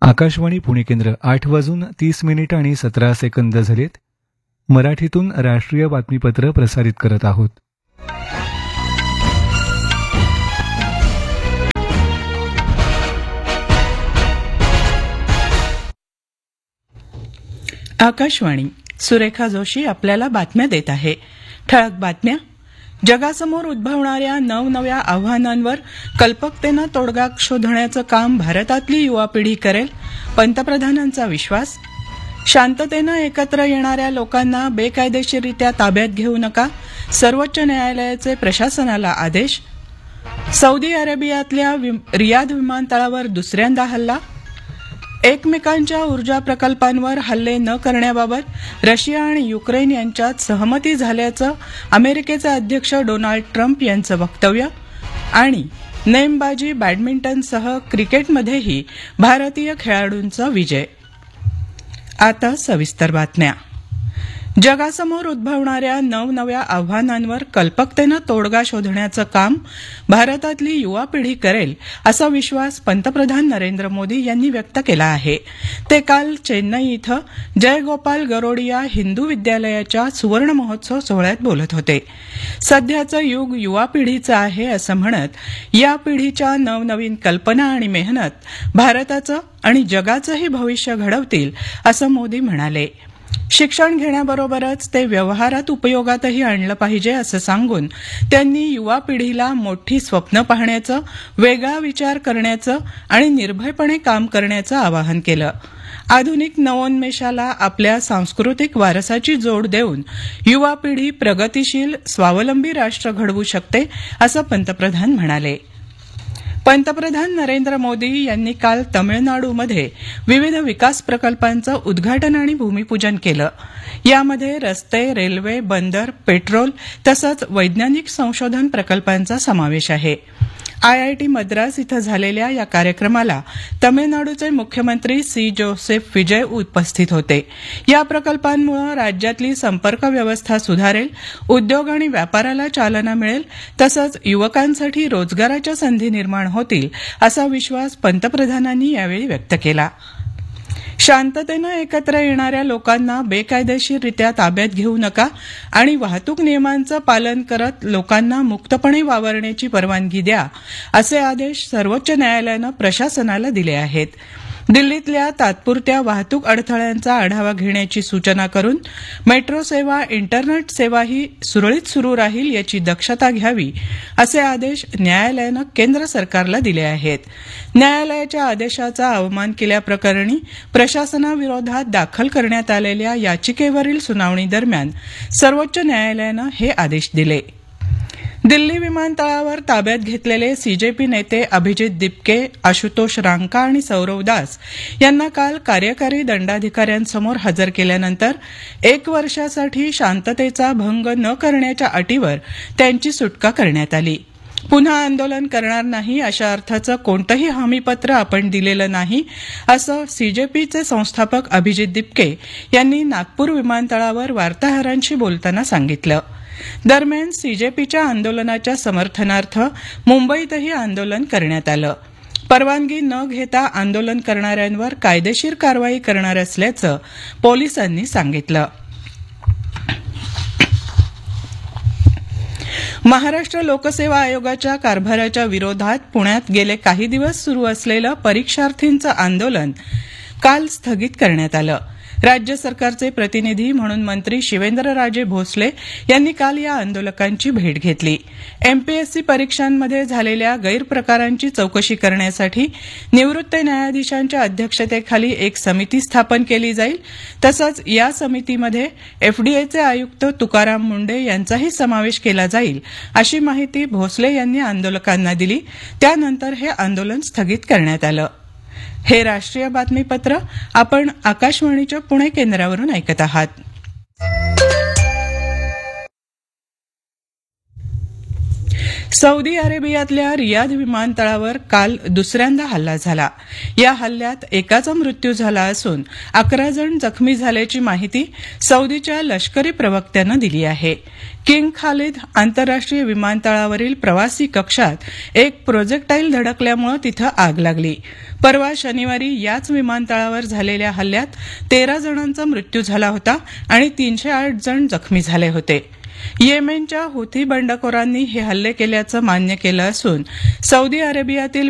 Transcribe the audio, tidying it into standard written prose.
आकाशवाणी पुणे केंद्र 8:30 आणि 17 सेकंद झालेत. मराठीतून राष्ट्रीय बातमीपत्र प्रसारित करत आहोत. आकाशवाणी. सुरेखा जोशी आपल्याला बातम्या देत आहे. ठळक बातम्या. जगासमोर उद्भवणाऱ्या नवनव्या आव्हानांवर कल्पकतेनं तोडगा शोधण्याचं काम भारतातली युवा पिढी करेल, पंतप्रधानांचा विश्वास. शांततेनं एकत्र येणाऱ्या लोकांना बेकायदेशीररित्या ताब्यात घेऊ नका, सर्वोच्च न्यायालयाचे प्रशासनाला आदेश. सौदी अरेबियातल्या रियाध विमानतळावर दुसऱ्यांदा हल्ला. एकमेकांच्या ऊर्जा प्रकल्पांवर हल्ले न करण्याबाबत रशिया आणि युक्रेन यांच्यात सहमती झाल्याचं अमेरिकेचे अध्यक्ष डोनाल्ड ट्रम्प यांचं वक्तव्य. आणि नेमबाजी, बॅडमिंटनसह क्रिकेटमध्येही भारतीय खेळाडूंचा विजय. आता सविस्तर बातम्या. जगासमोर उद्भवणाऱ्या नवनव्या आव्हानांवर कल्पकतेनं तोडगा शोधण्याचं काम भारतातली युवा पिढी करेल, असा विश्वास पंतप्रधान नरेंद्र मोदी यांनी व्यक्त केला आहे. ते काल चेन्नई इथं जयगोपाल गरोडिया हिंदू विद्यालयाच्या सुवर्ण महोत्सव सोहळ्यात बोलत होते. सध्याचं युग युवा पिढीचं आहे असं म्हणत या पिढीच्या नवनवीन कल्पना आणि मेहनत भारताचं आणि जगाचंही भविष्य घडवतील असं मोदी म्हणाले. शिक्षण घेण्याबरोबरच ते व्यवहारात उपयोगातही आणलं पाहिजे असं सांगून त्यांनी युवा पिढीला मोठी स्वप्न पाहण्याचं, वेगळा विचार करण्याचं आणि निर्भयपणे काम करण्याचं आवाहन केलं. आधुनिक नवोन्मेषाला आपल्या सांस्कृतिक वारसाची जोड देऊन युवा पिढी प्रगतीशील, स्वावलंबी राष्ट्र घडवू शकते असं पंतप्रधान म्हणाले. पंतप्रधान नरेंद्र मोदी यांनी काल तमिळनाडूमध्ये विविध विकास प्रकल्पांचं उद्घाटन आणि भूमिपूजन केलं. यामध्ये रस्ते, रेल्वे, बंदर, पेट्रोल तसंच वैज्ञानिक संशोधन प्रकल्पांचा समावेश आहे. IIT मद्रास इथं झालेल्या या कार्यक्रमाला तमिळनाडूचे मुख्यमंत्री सी जोसेफ विजय उपस्थित होते. या प्रकल्पांमुळे राज्यातली संपर्क व्यवस्था सुधारेल, उद्योग आणि व्यापाराला चालना मिळेल, तसंच युवकांसाठी रोजगाराच्या संधी निर्माण होतील असा विश्वास पंतप्रधानांनी यावेळी व्यक्त केला. शांततेनं एकत्र येणाऱ्या लोकांना बेकायदेशीररित्या ताब्यात घेऊ नका आणि वाहतूक नियमांचं पालन करत लोकांना मुक्तपणे वावरण्याची परवानगी द्या, असे आदेश सर्वोच्च न्यायालयानं प्रशासनाला दिले आहेत. दिल्लीतल्या तात्पुरत्या वाहतूक अडथळ्यांचा आढावा घेण्याची सूचना करून मेट्रो सेवा, इंटरनेट सेवाही सुरळीत सुरू राहील याची दक्षता घ्यावी, असे आदेश न्यायालयानं केंद्र सरकारला दिले आहेत. न्यायालयाच्या आदेशाचा अवमान केल्याप्रकरणी प्रशासनाविरोधात दाखल करण्यात आलेल्या याचिकेवरील सुनावणी दरम्यान सर्वोच्च न्यायालयानं हे आदेश दिले. दिल्ली विमानतळावर ताब्यात घेतलेले सीजेपी नेते अभिजित दिपके, आशुतोष रांका आणि सौरव दास यांना काल कार्यकारी दंडाधिकाऱ्यांसमोर हजर केल्यानंतर 1 वर्षासाठी शांततेचा भंग न करण्याच्या अटीवर त्यांची सुटका करण्यात आली. पुन्हा आंदोलन करणार नाही अशा अर्थाचं कोणतंही हमीपत्र आपण दिलेलं नाही, असं सीजेपीचे संस्थापक अभिजित दिपके यांनी नागपूर विमानतळावर वार्ताहरांशी बोलताना सांगितलं. दरम्यान सीजेपीच्या आंदोलनाच्या समर्थनार्थ मुंबईतही आंदोलन करण्यात आलं. परवानगी न घेता आंदोलन करणाऱ्यांवर कायदेशीर कारवाई करणार असल्याचं पोलिसांनी सांगितलं. महाराष्ट्र लोकसेवा आयोगाच्या कारभाराच्या विरोधात पुण्यात गेले काही दिवस सुरू असलेलं परीक्षार्थींचं आंदोलन काल स्थगित करण्यात आलं. राज्य सरकारचे प्रतिनिधी म्हणून मंत्री शिवेंद्रराजे भोसले यांनी काल या आंदोलकांची भेट घेतली. एमपीएससी परीक्षांमध्ये झालेल्या गैरप्रकारांची चौकशी करण्यासाठी निवृत्त न्यायाधीशांच्या अध्यक्षतेखाली एक समिती स्थापन केली जाईल, तसंच या समितीमध्ये एफडीएचे आयुक्त तुकाराम मुंडे यांचाही समावेश केला जाईल, अशी माहिती भोसले यांनी आंदोलकांना दिली. त्यानंतर हे आंदोलन स्थगित करण्यात आलं. हे राष्ट्रीय बातमीपत्र आपण आकाशवाणीच्या पुणे केंद्रावरून ऐकत आहात. सौदी अरेबियातल्या रियाध विमानतळावर काल दुसऱ्यांदा हल्ला झाला. या हल्ल्यात एकाचा मृत्यू झाला असून 11 जण जखमी झाल्याची माहिती सौदीच्या लष्करी प्रवक्त्यानं दिली आहे. किंग खालिद आंतरराष्ट्रीय विमानतळावरील प्रवासी कक्षात एक प्रोजेक्टाईल धडकल्यामुळे तिथं आग लागली. परवा शनिवारी याच विमानतळावर झालेल्या हल्ल्यात 13 जणांचा मृत्यू झाला होता आणि 308 जण जखमी झाले होते. येमेनच्या हुथी बंडखोरांनी हे हल्ले केल्याचं मान्य केलं असून सौदी अरेबियातील